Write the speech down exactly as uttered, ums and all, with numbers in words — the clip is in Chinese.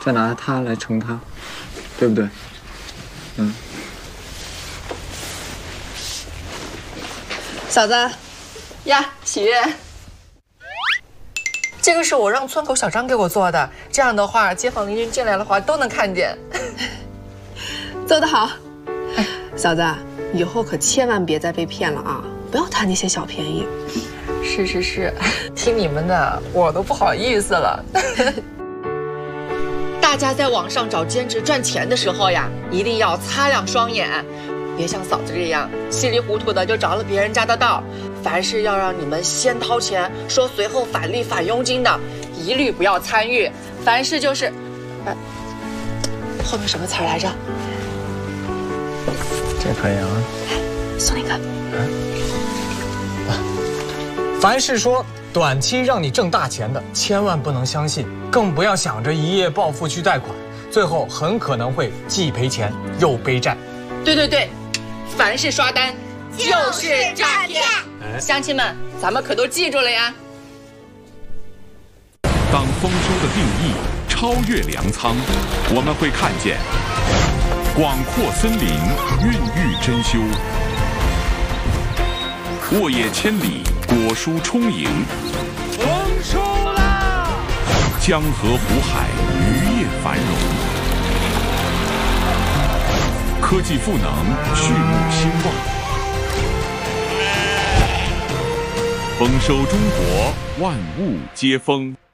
再拿它来盛它，对不对？嗯。 嫂子，呀，喜悦。这个是我让村口小张给我做的，这样的话，街坊邻居进来的话都能看见。 做得好，哎，嫂子，以后可千万别再被骗了啊！不要贪那些小便宜。 是是是，听你们的，我都不好意思了。大家在网上找兼职赚钱的时候呀，一定要擦亮双眼，别像嫂子这样稀里糊涂的就着了别人家的道。凡是要让你们先掏钱，说随后返利返佣金的，一律不要参与。凡事就是，呃，后面什么词儿来着？ 这可以啊。 送你一个。 啊，凡是说短期让你挣大钱的，千万不能相信，更不要想着一夜暴富去贷款，最后很可能会既赔钱又背债。 对对对，凡是刷单就是诈骗。乡亲们，咱们可都记住了呀。 当丰收的定义超越粮仓，我们会看见广阔森林孕育珍馐，沃野千里果蔬充盈， 丰收啦！ 江河湖海渔业繁荣，科技赋能畜牧兴旺。丰收中国，万物皆丰。